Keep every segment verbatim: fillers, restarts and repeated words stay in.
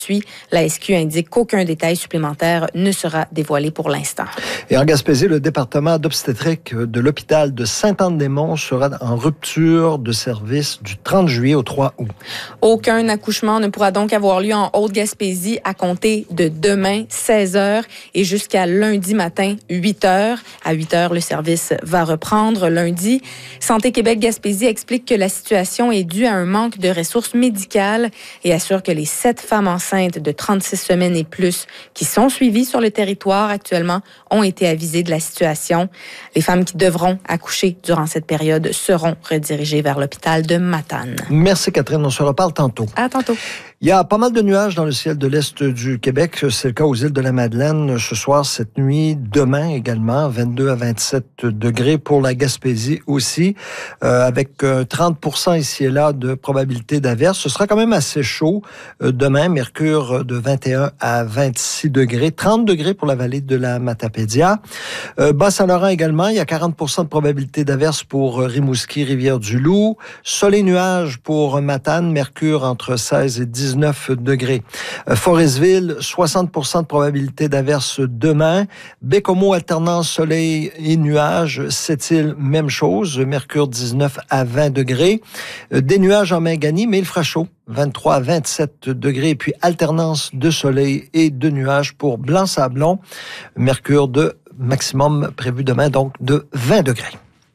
La S Q indique qu'aucun détail supplémentaire ne sera dévoilé pour l'instant. Et en Gaspésie, le département d'obstétrique de l'hôpital de Sainte-Anne-des-Monts sera en rupture de service du trente juillet au trois août. Aucun accouchement ne pourra donc avoir lieu en Haute-Gaspésie à compter de demain, seize heures, et jusqu'à lundi matin, huit heures. À huit heures, le service va reprendre lundi. Santé Québec Gaspésie explique que la situation est due à un manque de ressources médicales et assure que les sept femmes enceintes de trente-six semaines et plus qui sont suivies sur le territoire actuellement ont été avisées de la situation. Les femmes qui devront accoucher durant cette période seront redirigées vers l'hôpital de Matane. Merci Catherine, on se reparle tantôt. À tantôt. Il y a pas mal de nuages dans le ciel de l'Est du Québec. C'est le cas aux îles de la Madeleine ce soir, cette nuit, demain également, vingt-deux à vingt-sept degrés pour la Gaspésie aussi, euh, avec euh, trente pour cent ici et là de probabilité d'averse. Ce sera quand même assez chaud euh, demain, mercure de vingt et un à vingt-six degrés, trente degrés pour la vallée de la Matapédia. Euh, Bas-Saint-Laurent également, il y a quarante pour cent de probabilité d'averse pour Rimouski, Rivière-du-Loup. Soleil nuages pour Matane, mercure entre seize et dix-neuf degrés. Euh, Forestville, soixante pour cent de probabilité d'averse demain. Bécomo, alternance soleil et nuages. Sept-Îles, même chose, mercure dix-neuf à vingt degrés. Euh, des nuages en Mingani, mais il fera chaud. vingt-trois à vingt-sept degrés, et puis alternance de soleil et de nuages pour Blanc-Sablon. Mercure de maximum prévu demain, donc de vingt degrés.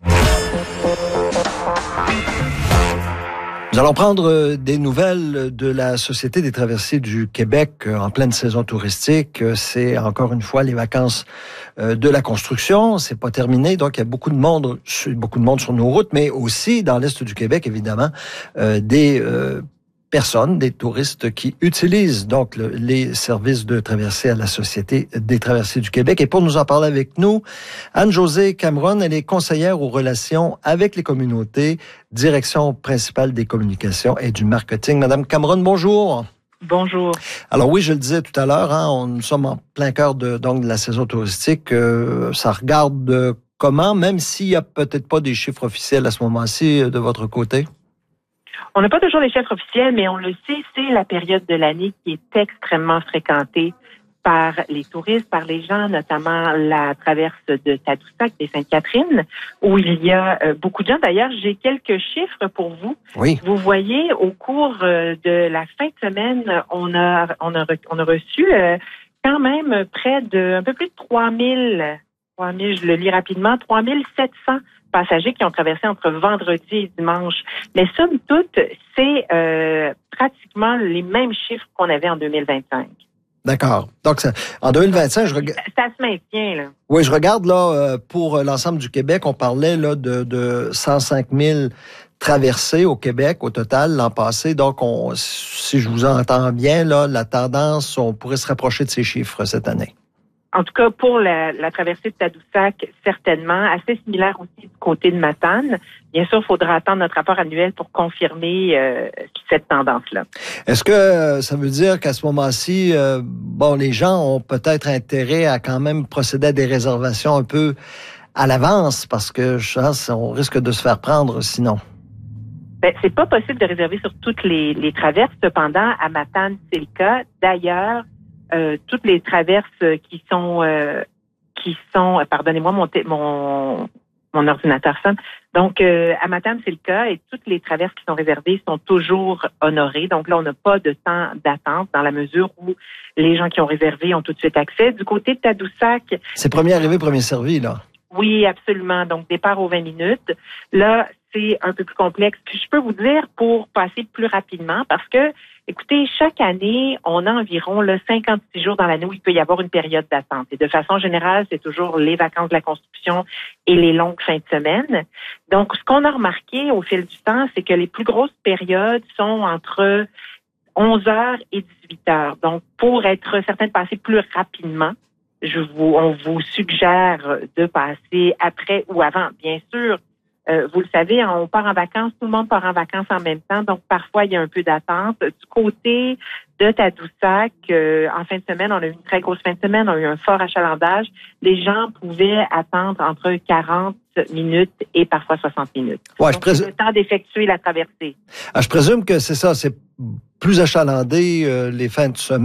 Nous allons prendre des nouvelles de la Société des traversiers du Québec en pleine saison touristique. C'est encore une fois les vacances de la construction. C'est pas terminé, donc il y a beaucoup de monde, beaucoup de monde sur nos routes, mais aussi dans l'Est du Québec, évidemment, euh, des euh, personnes, des touristes qui utilisent donc le, les services de traversée à la Société des traversiers du Québec. Et pour nous en parler avec nous, Anne-Josée Cameron, elle est conseillère aux relations avec les communautés, direction principale des communications et du marketing. Madame Cameron, bonjour. Bonjour. Alors oui, je le disais tout à l'heure, hein, on, nous sommes en plein cœur de, donc, de la saison touristique. Euh, ça regarde euh, comment, même s'il n'y a peut-être pas des chiffres officiels à ce moment-ci euh, de votre côté? On n'a pas toujours les chiffres officiels, mais on le sait, c'est la période de l'année qui est extrêmement fréquentée par les touristes, par les gens, notamment la traverse de Tadoussac et Sainte-Catherine, où il y a euh, beaucoup de gens. D'ailleurs, j'ai quelques chiffres pour vous. Oui. Vous voyez, au cours euh, de la fin de semaine, on a on a, on a reçu euh, quand même près de un peu plus de trois mille, trois mille, je le lis rapidement, trois mille sept cents passagers qui ont traversé entre vendredi et dimanche. Mais somme toute, c'est euh, pratiquement les mêmes chiffres qu'on avait en deux mille vingt-cinq. D'accord. Donc, ça, en deux mille vingt-cinq, je regarde... Ça se maintient, là. Oui, je regarde, là, pour l'ensemble du Québec, on parlait, là, de, de cent cinq mille traversées au Québec, au total, l'an passé. Donc, on, si je vous entends bien, là, la tendance, on pourrait se rapprocher de ces chiffres cette année. En tout cas, pour la, la traversée de Tadoussac, certainement. Assez similaire aussi du côté de Matane. Bien sûr, il faudra attendre notre rapport annuel pour confirmer euh, cette tendance-là. Est-ce que ça veut dire qu'à ce moment-ci, euh, bon, les gens ont peut-être intérêt à quand même procéder à des réservations un peu à l'avance, parce que je pense qu'on risque de se faire prendre sinon? Ben, c'est pas possible de réserver sur toutes les, les traverses. Cependant, à Matane, c'est le cas. D'ailleurs, Euh, toutes les traverses qui sont euh, qui sont, pardonnez-moi, mon mon mon ordinateur sonne. Donc euh, à Matane, c'est le cas, et toutes les traverses qui sont réservées sont toujours honorées. Donc là, on n'a pas de temps d'attente dans la mesure où les gens qui ont réservé ont tout de suite accès. Du côté de Tadoussac, c'est premier arrivé, premier servi, là. Oui, absolument. Donc départ aux vingt minutes. Là, c'est un peu plus complexe. Puis je peux vous dire pour passer plus rapidement, parce que écoutez, chaque année, on a environ là, cinquante-six jours dans l'année où il peut y avoir une période d'attente. Et de façon générale, c'est toujours les vacances de la construction et les longues fins de semaine. Donc, ce qu'on a remarqué au fil du temps, c'est que les plus grosses périodes sont entre onze heures et dix-huit heures. Donc, pour être certain de passer plus rapidement, je vous, on vous suggère de passer après ou avant. Bien sûr, Euh, vous le savez, on part en vacances, tout le monde part en vacances en même temps, donc parfois il y a un peu d'attente. Du côté de Tadoussac, euh, en fin de semaine, on a eu une très grosse fin de semaine, on a eu un fort achalandage. Les gens pouvaient attendre entre quarante minutes et parfois soixante minutes. Ouais, donc, je présume... c'est le temps d'effectuer la traversée. Ah, je présume que c'est ça, c'est plus achalandé euh, les fins de semaine.